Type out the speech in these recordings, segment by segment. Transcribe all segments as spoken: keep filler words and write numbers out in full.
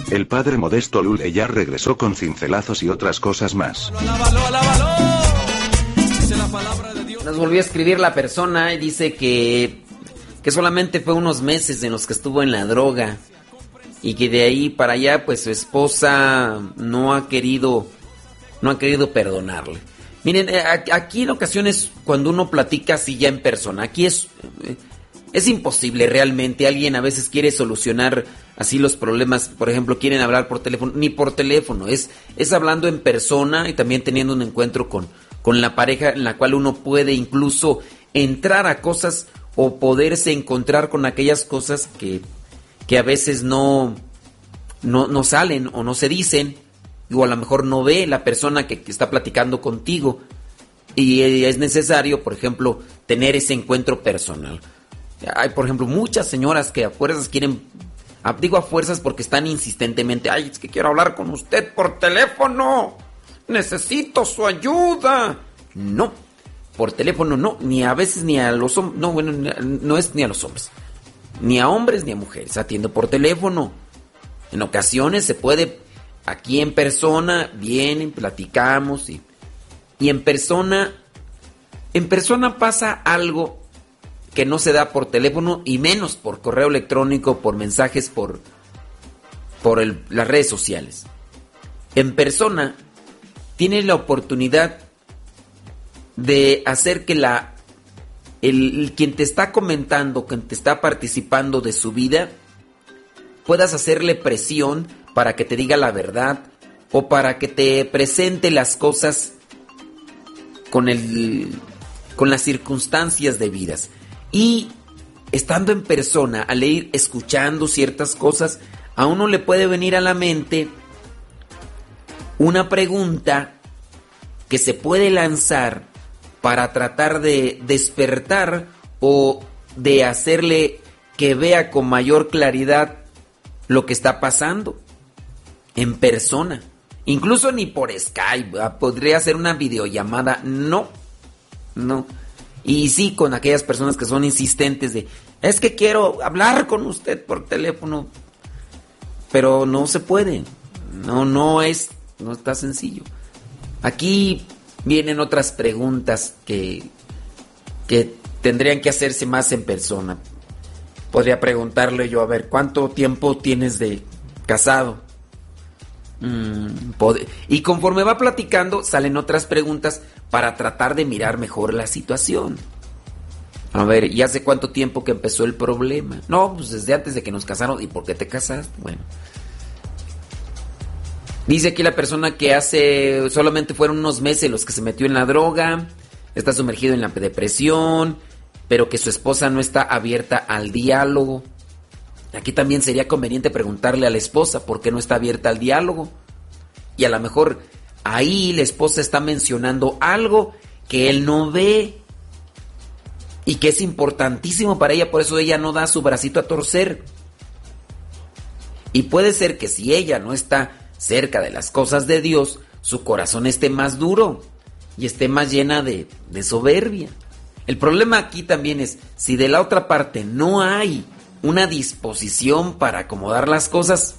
El padre Modesto Lule ya regresó con cincelazos y otras cosas más. Nos volvió a escribir la persona y dice que, que solamente fue unos meses en los que estuvo en la droga y que de ahí para allá pues su esposa no ha querido, no ha querido perdonarle. Miren, aquí en ocasiones cuando uno platica así ya en persona, aquí es, es imposible realmente. Alguien a veces quiere solucionar así los problemas, por ejemplo, quieren hablar por teléfono, ni por teléfono, es, es hablando en persona y también teniendo un encuentro con, con la pareja en la cual uno puede incluso entrar a cosas o poderse encontrar con aquellas cosas que, que a veces no, no, no salen o no se dicen, o a lo mejor no ve la persona que, que está platicando contigo, y es necesario, por ejemplo, tener ese encuentro personal. Hay, por ejemplo, muchas señoras que a fuerzas quieren, digo a fuerzas porque están insistentemente, ay, es que quiero hablar con usted por teléfono, necesito su ayuda. No, por teléfono no, ni a veces ni a los hombres, no, bueno, no es ni a los hombres, ni a hombres ni a mujeres, atiendo por teléfono. En ocasiones se puede, aquí en persona, vienen, platicamos y, y en persona, en persona pasa algo que no se da por teléfono y menos por correo electrónico, por mensajes, por, por el, las redes sociales. En persona tienes la oportunidad de hacer que la el, el quien te está comentando, quien te está participando de su vida, puedas hacerle presión para que te diga la verdad o para que te presente las cosas con el con las circunstancias debidas. Y estando en persona, al ir escuchando ciertas cosas, a uno le puede venir a la mente una pregunta que se puede lanzar para tratar de despertar o de hacerle que vea con mayor claridad lo que está pasando en persona. Incluso ni por Skype, ¿verdad? Podría hacer una videollamada. No, no. Y sí, con aquellas personas que son insistentes de, es que quiero hablar con usted por teléfono. Pero no se puede. No, no es, no está sencillo. Aquí vienen otras preguntas que, que tendrían que hacerse más en persona. Podría preguntarle yo, a ver, ¿cuánto tiempo tienes de casado? Mm, y conforme va platicando, salen otras preguntas para tratar de mirar mejor la situación. A ver, ¿y hace cuánto tiempo que empezó el problema? No, pues desde antes de que nos casaron. ¿Y por qué te casaste? Bueno. Dice aquí la persona que hace solamente fueron unos meses los que se metió en la droga, está sumergido en la depresión, pero que su esposa no está abierta al diálogo. Aquí también sería conveniente preguntarle a la esposa por qué no está abierta al diálogo. Y a lo mejor ahí la esposa está mencionando algo que él no ve y que es importantísimo para ella, por eso ella no da su bracito a torcer. Y puede ser que si ella no está cerca de las cosas de Dios, su corazón esté más duro y esté más llena de, de soberbia. El problema aquí también es, si de la otra parte no hay una disposición para acomodar las cosas,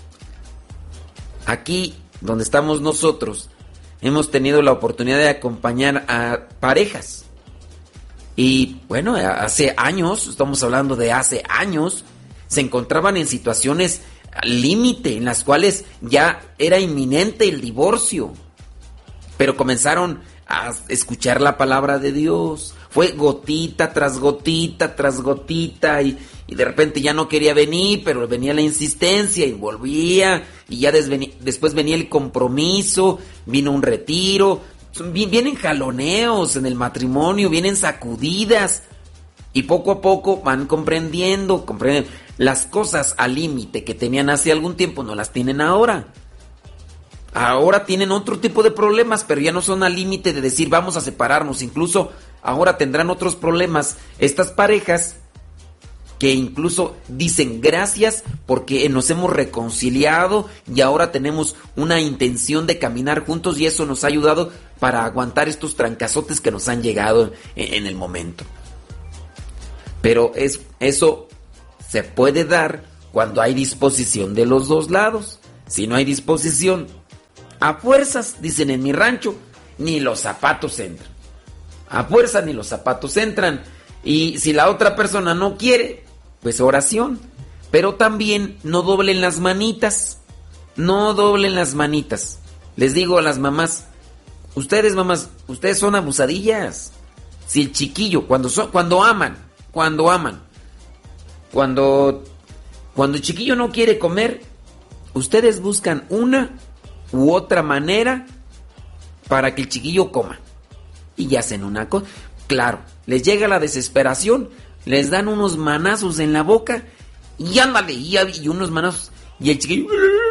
aquí donde estamos nosotros, hemos tenido la oportunidad de acompañar a parejas. Y bueno, hace años, estamos hablando de hace años, se encontraban en situaciones al límite, en las cuales ya era inminente el divorcio. Pero comenzaron a escuchar la palabra de Dios. Fue gotita tras gotita tras gotita y, y de repente ya no quería venir, pero venía la insistencia y volvía y ya desveni- después venía el compromiso, vino un retiro, vienen jaloneos en el matrimonio, vienen sacudidas y poco a poco van comprendiendo, comprenden las cosas al límite que tenían hace algún tiempo, no las tienen ahora. Ahora tienen otro tipo de problemas, pero ya no son al límite de decir vamos a separarnos. Incluso ahora tendrán otros problemas estas parejas que incluso dicen gracias porque nos hemos reconciliado y ahora tenemos una intención de caminar juntos y eso nos ha ayudado para aguantar estos trancazotes que nos han llegado en, en el momento. Pero es, eso se puede dar cuando hay disposición de los dos lados. Si no hay disposición, a fuerzas, dicen en mi rancho, ni los zapatos entran. A fuerza ni los zapatos entran. Y si la otra persona no quiere, pues oración. Pero también no doblen las manitas. No doblen las manitas. Les digo a las mamás, ustedes mamás, ustedes son abusadillas. Si el chiquillo, cuando son, cuando aman, cuando aman, cuando, cuando el chiquillo no quiere comer, ustedes buscan una u otra manera para que el chiquillo coma. Y hacen una cosa. Claro, les llega la desesperación, les dan unos manazos en la boca y ándale, y, y unos manazos. Y el chiquillo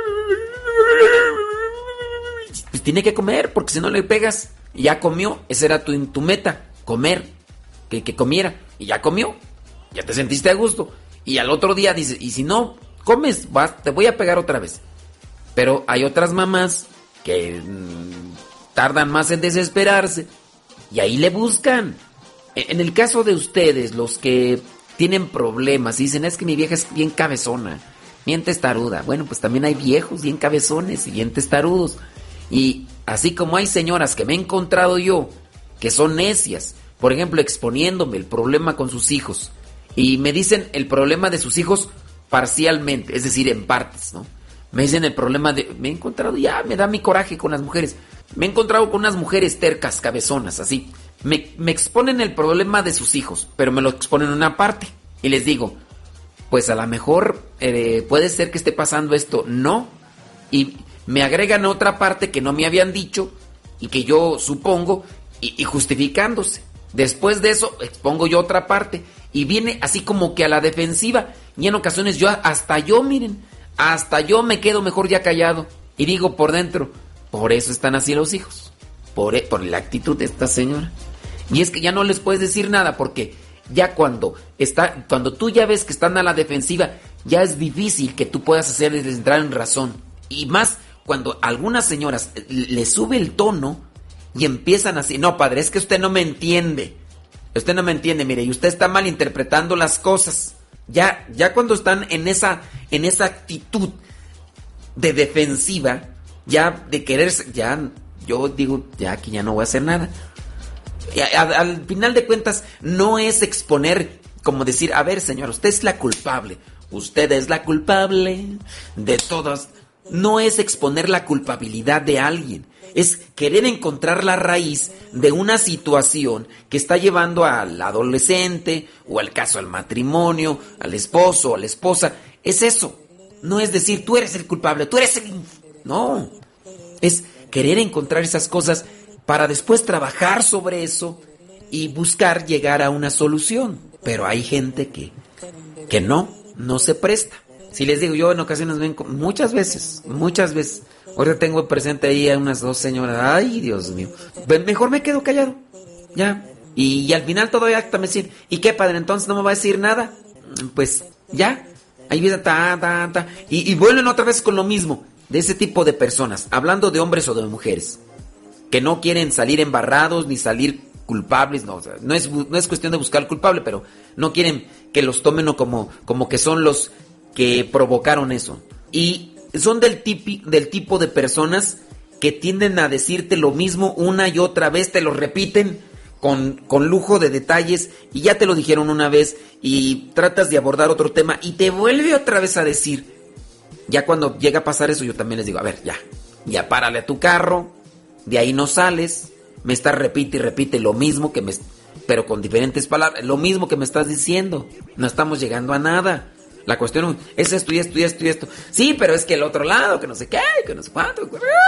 pues tiene que comer, porque si no le pegas, ya comió, esa era tu, tu meta, comer, que, que comiera, y ya comió, ya te sentiste a gusto. Y al otro día dices, y si no comes, vas, te voy a pegar otra vez. Pero hay otras mamás que mmm, tardan más en desesperarse y ahí le buscan. En el caso de ustedes, los que tienen problemas y dicen, es que mi vieja es bien cabezona, bien testaruda. Bueno, pues también hay viejos bien cabezones y bien testarudos. Y así como hay señoras que me he encontrado yo, que son necias, por ejemplo, exponiéndome el problema con sus hijos, y me dicen el problema de sus hijos parcialmente, es decir, en partes, ¿no? Me dicen el problema de... Me he encontrado, ya me da mi coraje con las mujeres. Me he encontrado con unas mujeres tercas, cabezonas, así. Me, me exponen el problema de sus hijos, pero me lo exponen en una parte. Y les digo, pues a lo mejor eh, puede ser que esté pasando esto. No. Y me agregan otra parte que no me habían dicho y que yo supongo, y, y justificándose. Después de eso, expongo yo otra parte. Y viene así como que a la defensiva. Y en ocasiones yo, hasta yo, miren... Hasta yo me quedo mejor ya callado. Y digo por dentro, por eso están así los hijos. Por, por la actitud de esta señora. Y es que ya no les puedes decir nada porque ya cuando está, cuando tú ya ves que están a la defensiva, ya es difícil que tú puedas hacerles entrar en razón. Y más cuando a algunas señoras les sube el tono y empiezan así. No, padre, es que usted no me entiende. Usted no me entiende, mire, y usted está malinterpretando las cosas. Ya, ya cuando están en esa, en esa actitud de defensiva, ya de quererse, ya, yo digo, ya aquí ya no voy a hacer nada. Y a, a, al final de cuentas, no es exponer, como decir, a ver, señora, usted es la culpable, usted es la culpable de todas. No es exponer la culpabilidad de alguien. Es querer encontrar la raíz de una situación que está llevando al adolescente o al caso al matrimonio, al esposo o a la esposa. Es eso. No es decir, tú eres el culpable, tú eres el... No. Es querer encontrar esas cosas para después trabajar sobre eso y buscar llegar a una solución. Pero hay gente que, que no, no se presta. Si les digo, yo en ocasiones ven, muchas veces, muchas veces... Ahora tengo presente ahí a unas dos señoras. Ay, Dios mío. Mejor me quedo callado. Ya. Y, y al final todavía hasta me dicen, ¿y qué, padre? Entonces no me va a decir nada. Pues ya. Ahí viene ta, ta, ta. Y, y vuelven otra vez con lo mismo. De ese tipo de personas. Hablando de hombres o de mujeres. Que no quieren salir embarrados ni salir culpables. No, o sea, no es, no es cuestión de buscar al culpable, pero no quieren que los tomen como, como que son los que provocaron eso. Y son del, tipi, del tipo de personas que tienden a decirte lo mismo una y otra vez, te lo repiten con, con lujo de detalles y ya te lo dijeron una vez y tratas de abordar otro tema y te vuelve otra vez a decir. Ya cuando llega a pasar eso yo también les digo, a ver, ya, ya párale a tu carro, de ahí no sales, me estás repite y repite lo mismo que me, pero con diferentes palabras, lo mismo que me estás diciendo, no estamos llegando a nada. La cuestión es esto y esto y esto y esto. Sí, pero es que el otro lado, que no sé qué, que no sé cuánto.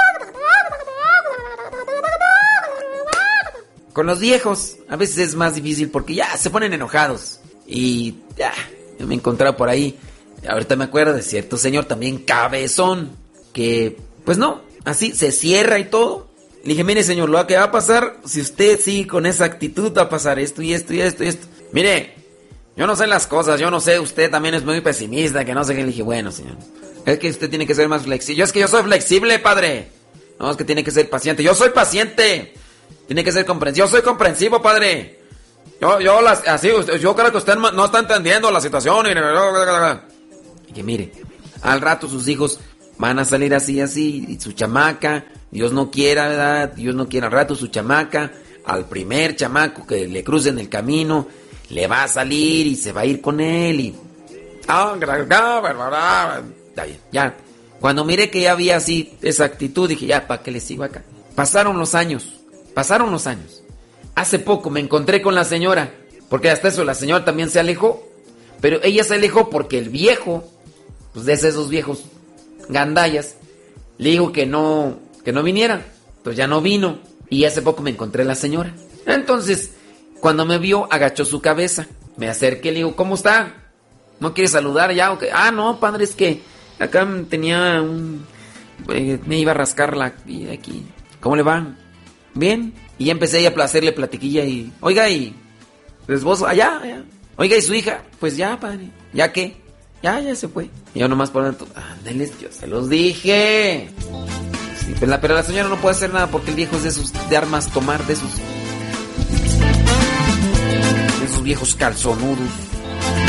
Con los viejos, a veces es más difícil porque ya se ponen enojados. Y ya, yo me he encontrado por ahí. Ahorita me acuerdo de cierto señor también cabezón. Que, pues no, así se cierra y todo. Le dije, mire señor, lo que va a pasar, si usted sigue con esa actitud, va a pasar esto y esto y esto y esto. Mire, yo no sé las cosas, yo no sé, usted también es muy pesimista, que no sé qué. Le dije, bueno, señor, es que usted tiene que ser más flexible. Yo es que yo soy flexible, padre. No, es que tiene que ser paciente. Yo soy paciente. Tiene que ser comprensivo. Yo soy comprensivo, padre. Yo, yo, las, así, yo creo que usted no está entendiendo la situación. Y, Dije, mire, al rato sus hijos van a salir así, así, y su chamaca, Dios no quiera, ¿verdad? Dios no quiera, al rato su chamaca, al primer chamaco que le cruce en el camino, le va a salir y se va a ir con él y... Ah, está bien, ya. Cuando miré que ya había así esa actitud, dije, ya, ¿para qué le sigo acá? Pasaron los años, pasaron los años. Hace poco me encontré con la señora, porque hasta eso la señora también se alejó, pero ella se alejó porque el viejo, pues de esos viejos gandallas, le dijo que no, que no viniera, pues ya no vino, y hace poco me encontré la señora. Entonces, cuando me vio, agachó su cabeza, me acerqué, le digo, ¿cómo está? ¿No quiere saludar ya? ¿O qué? Ah, no, padre, es que acá tenía un... Eh, me iba a rascar la... Y aquí... ¿Cómo le va? ¿Bien? Y ya empecé a hacerle platiquilla y... Oiga, y... ¿su esposo? Allá, allá. Oiga, ¿y su hija? Pues ya, padre. ¿Ya qué? Ya, ya se fue. Y yo nomás por dentro... Ándale, yo se los dije. Sí, pero, la, pero la señora no puede hacer nada porque el viejo es de esos... De armas tomar, de esos... De esos viejos calzonudos.